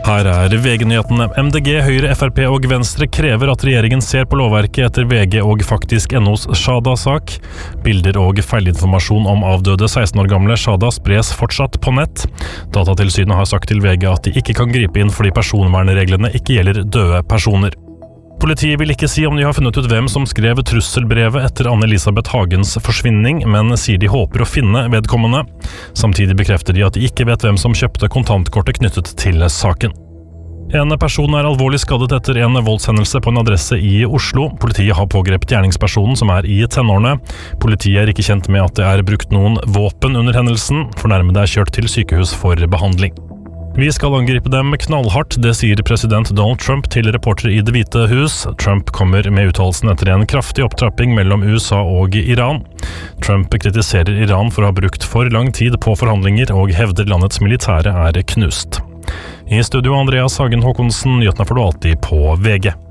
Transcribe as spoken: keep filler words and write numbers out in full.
Her er V G-nyhetene. M D G, Høyre, F R P og Venstre krever at regjeringen ser på lovverket etter V G og faktisk N O's Shada-sak. Bilder og feilinformasjon om avdøde seksten år gamle Shada spres fortsatt på nett. Datatilsynet har sagt til V G at de ikke kan gripe inn fordi personvernreglene ikke gjelder døde personer. Politiet vil ikke si om de har funnet ut hvem som skrev trusselbrevet etter Anne-Elisabeth Hagens forsvinning, men sier de håper å finne vedkommende. Samtidig bekrefter de at de ikke vet hvem som kjøpte kontantkortet knyttet til saken. En person er alvorlig skadet etter en voldshendelse på en adresse i Oslo. Politiet har pågrepet gjerningspersonen som er i tenårene. Politiet er ikke kjent med at det er brukt noen våpen under hendelsen. Fornærmede er kjørt til sykehus for behandling. Vi skal angripe dem knallhardt, det sier president Donald Trump til reportere i Det hvite hus. Trump kommer med uttalelsen etter en kraftig opptrapping mellom U S A og Iran. Trump kritiserer Iran for å ha brukt for lang tid på forhandlinger og hevder landets militære er knust. I studio Andreas Hagen Håkonsen, nyhetene får du alltid på V G.